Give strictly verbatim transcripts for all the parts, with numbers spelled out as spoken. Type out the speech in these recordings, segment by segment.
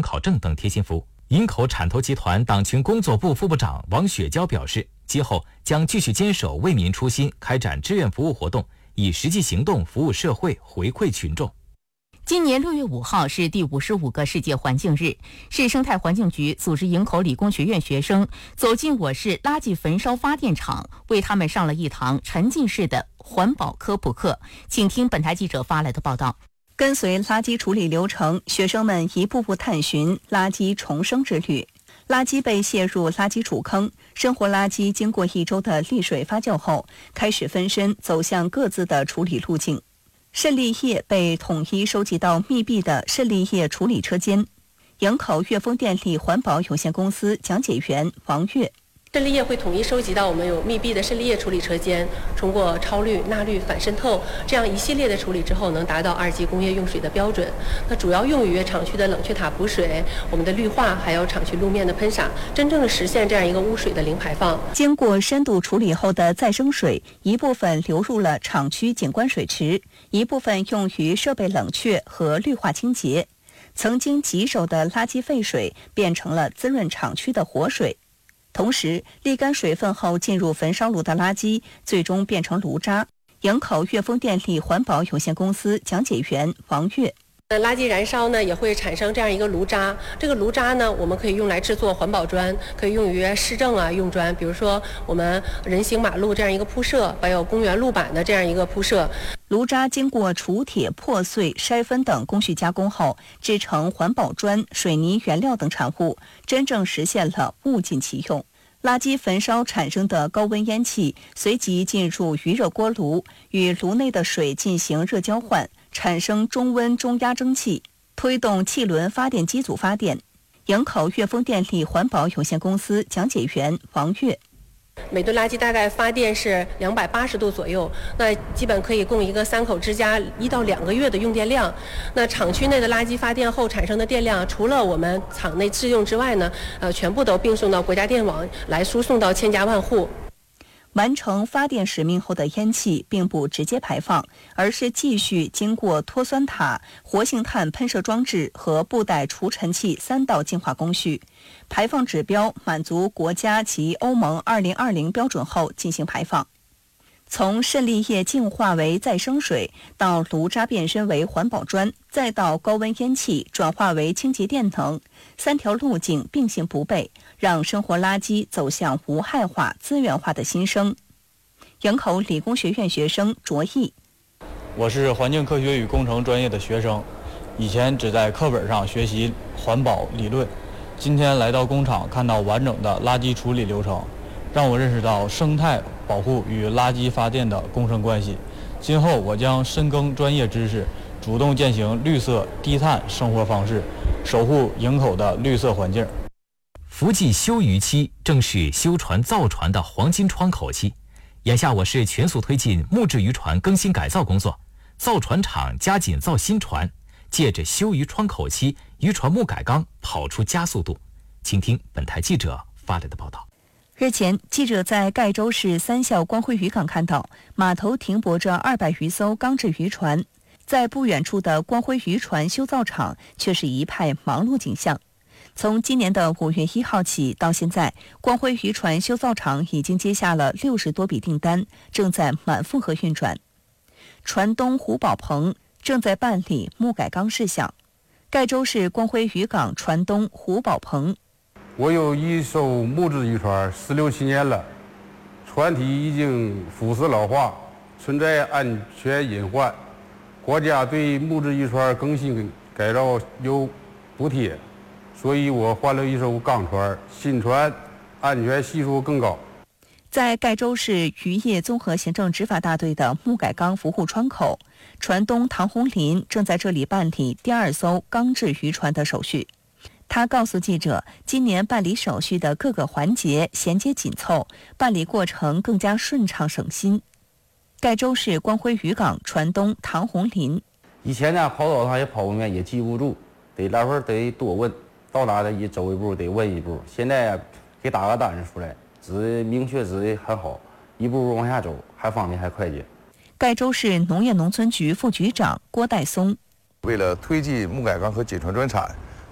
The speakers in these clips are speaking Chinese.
准考证等贴心服务。营口产投集团党群工作部副部长王雪娇表示，今后将继续坚守为民初心，开展志愿服务活动，以实际行动服务社会，回馈群众。 今年六月五号是第五十五个世界环境日，市生态环境局组织营口理工学院学生走进我市垃圾焚烧发电厂，为他们上了一堂沉浸式的环保科普课。请听本台记者发来的报道。 跟随垃圾处理流程，学生们一步步探寻垃圾重生之旅。垃圾被卸入垃圾储坑，生活垃圾经过一周的沥水发酵后，开始分身走向各自的处理路径。渗沥液被统一收集到密闭的渗沥液处理车间。营口粤丰电力环保有限公司讲解员王月。 渗沥液会统一收集到我们有密闭的渗沥液处理车间，通过超滤、钠滤、反渗透这样一系列的处理之后，能达到二级工业用水的标准。那主要用于厂区的冷却塔补水、我们的绿化，还有厂区路面的喷洒，真正的实现这样一个污水的零排放。 经过深度处理后的再生水，一部分流入了厂区景观水池，一部分用于设备冷却和绿化清洁。曾经棘手的垃圾废水变成了滋润厂区的活水。同时，沥干水分后进入焚烧炉的垃圾，最终变成炉渣。营口粤丰电力环保有限公司讲解员王月。 垃圾燃烧呢，也会产生这样一个炉渣。这个炉渣呢，我们可以用来制作环保砖，可以用于市政啊用砖，比如说我们人行马路这样一个铺设，还有公园路板的这样一个铺设。 炉渣经过除铁、破碎、筛分等工序加工后，制成环保砖、水泥原料等产物，真正实现了物尽其用。垃圾焚烧产生的高温烟气随即进入余热锅炉，与炉内的水进行热交换，产生中温中压蒸汽，推动气轮发电机组发电。营口粤丰电力环保有限公司讲解员王月。 每吨垃圾大概发电是两百八十度左右，那基本可以供一个三口之家一到两个月的用电量。那厂区内的垃圾发电后产生的电量，除了我们厂内自用之外呢，呃，全部都并送到国家电网来输送到千家万户。 完成发电使命后的烟气并不直接排放，而是继续经过脱酸塔、活性炭喷射装置和布袋除尘器三道净化工序，排放指标满足国家及欧盟二零二零标准后进行排放。从渗沥液净化为再生水，到炉渣变身为环保砖，再到高温烟气转化为清洁电能，三条路径并行不悖，让生活垃圾走向无害化、资源化的新生。营口理工学院学生卓毅。 我是环境科学与工程专业的学生，以前只在课本上学习环保理论，今天来到工厂看到完整的垃圾处理流程，让我认识到生态保护与垃圾发电的共生关系。今后我将深耕专业知识，主动践行绿色低碳生活方式，守护营口的绿色环境。 伏季休渔期正是修船造船的黄金窗口期，眼下我市全速推进木质渔船更新改造工作，造船厂加紧造新船，借着休渔窗口期，渔船木改缸跑出加速度。请听本台记者发来的报道。 日前，记者在盖州市三校光辉渔港看到码头停泊着二百余艘钢制渔船，在不远处的光辉渔船修造厂却是一派忙碌景象。从今年的五月一号起到现在，光辉渔船修造厂已经接下了六十多笔订单，正在满负荷运转。船东胡宝鹏正在办理木改缸事项。盖州市光辉渔港船东胡宝鹏。 我有一艘木质渔船，十六七年了，船体已经腐蚀老化，存在安全隐患。国家对木质渔船更新改造有补贴，所以我换了一艘钢船，新船安全系数更高。 在盖州市渔业综合行政执法大队的木改缸服务窗口，船东唐红林正在这里办理第二艘钢制渔船的手续。他告诉记者，今年办理手续的各个环节衔接紧凑，办理过程更加顺畅省心。盖州市光辉渔港船东唐红林。 以前呢，跑道上也跑不明，也记不住，得来回得多问，到哪的一走一步得问一步。现在给打个单出来，指明确指的很好，一步步往下走，还方便还快捷。 盖州市农业农村局副局长郭代松。 为了推进木改缸和锦船专产，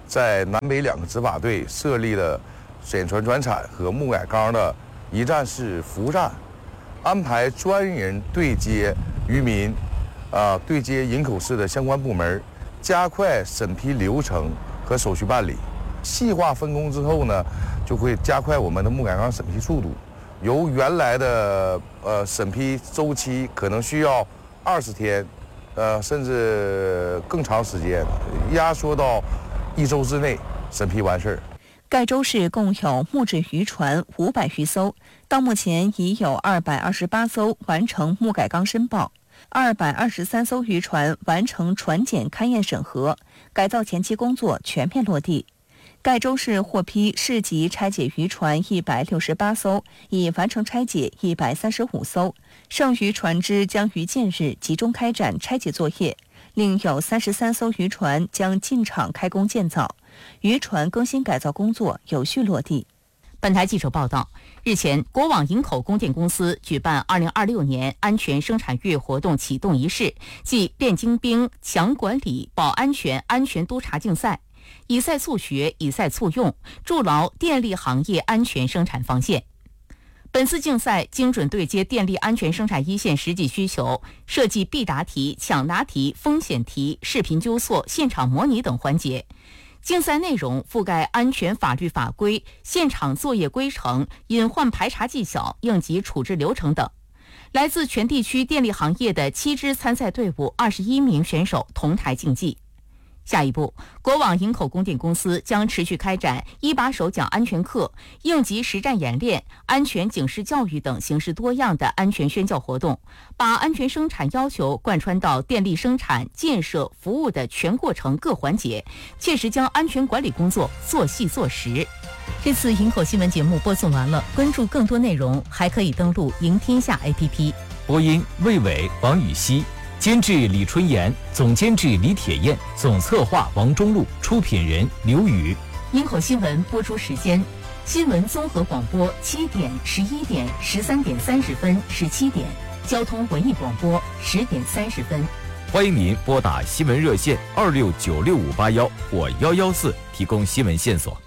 在南北两个执法队设立了选船转产和木改缸的一站式服务站，安排专人对接渔民，啊、呃，对接营口市的相关部门，加快审批流程和手续办理。细化分工之后呢，就会加快我们的木改缸审批速度，由原来的呃审批周期可能需要二十天，呃甚至更长时间，压缩到一周之内审批完事儿。 盖州市共有木质渔船五百余艘，到目前已有二百二十八艘完成木改缸申报，二百二十三艘渔船完成船检勘验审核，改造前期工作全面落地。盖州市获批市级拆解渔船一百六十八艘，已完成拆解一百三十五艘，剩余船只将于近日集中开展拆解作业。另有三十三艘渔船将进场开工建造，渔船更新改造工作有序落地。 本台记者报道，日前，国网营口供电公司举办二零二六年安全生产月活动启动仪式暨练精兵强管理保安全安全督查竞赛，以赛促学，以赛促用，筑牢电力行业安全生产防线。本次竞赛精准对接电力安全生产一线实际需求，设计必答题、抢答题、风险题、视频纠错、现场模拟等环节。竞赛内容覆盖安全法律法规、现场作业规程、隐患排查技巧、应急处置流程等。来自全地区电力行业的七支参赛队伍，二十一名选手同台竞技。下一步，国网营口供电公司将持续开展一把手讲安全课、应急实战演练、安全警示教育等形式多样的安全宣教活动，把安全生产要求贯穿到电力生产、建设、服务的全过程各环节，切实将安全管理工作做细做实。这次营口新闻节目播送完了，关注更多内容还可以登录赢天下 A P P。 播音魏伟、王雨熙。监制李春妍，总监制李铁燕，总策划王中路，出品人刘宇。 营口新闻播出时间：新闻综合广播七点、十一点、十三点三十分、十七点；交通文艺广播十点三十分。 欢迎您拨打新闻热线二六九六五八幺或幺幺四提供新闻线索。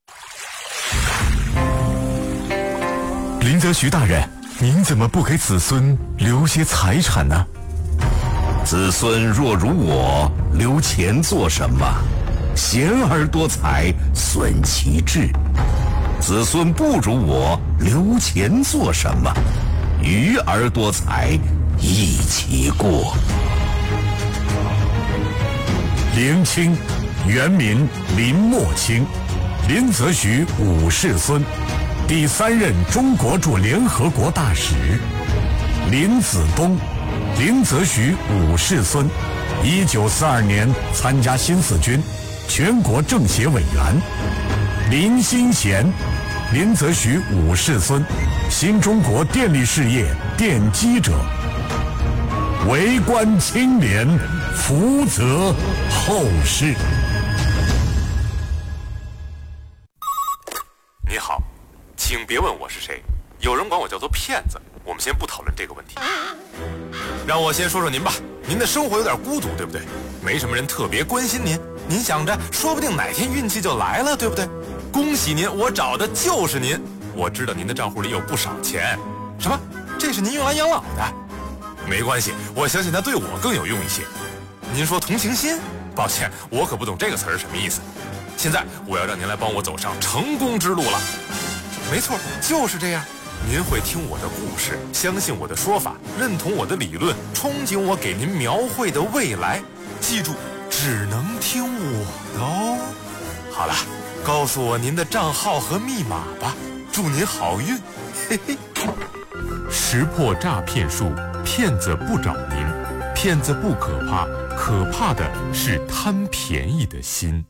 林则徐大人，您怎么不给子孙留些财产呢？ 子孙若如我，留钱做什么？贤而多财，损其志。子孙不如我，留钱做什么？愚而多财，益其过。 林清，原名林默清，林则徐五世孙，第三任中国驻联合国大使。林子东，林则徐五世孙，一九四二年参加新四军，全国政协委员。林新贤，林则徐五世孙，新中国电力事业奠基者。为官清廉，福泽后世。 你好，请别问我是谁，有人管我叫做骗子。我们先不讨论这个问题，让我先说说您吧。您的生活有点孤独，对不对？没什么人特别关心您，您想着说不定哪天运气就来了，对不对？恭喜您，我找的就是您。我知道您的账户里有不少钱。什么？这是您用来养老的？没关系，我相信它对我更有用一些。您说同情心？抱歉，我可不懂这个词儿什么意思。现在我要让您来帮我走上成功之路了。没错，就是这样。您会听我的故事，相信我的说法，认同我的理论，憧憬我给您描绘的未来。记住，只能听我的哦。好了，告诉我您的账号和密码吧，祝您好运。嘿嘿。 识破诈骗术，骗子不找您。骗子不可怕，可怕的是贪便宜的心。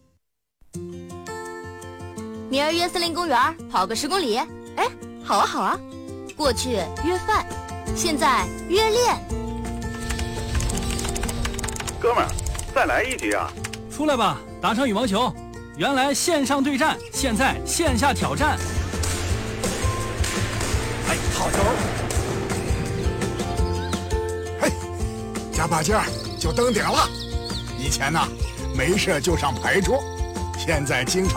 明儿约森林公园跑个十公里。哎，好啊好啊。过去约饭，现在约练。 哥们儿，再来一局啊！ 出来吧，打场羽毛球。原来线上对战，现在线下挑战。 哎，好球！ 嘿，加把劲儿就登顶了。以前呢，没事就上牌桌，现现在经常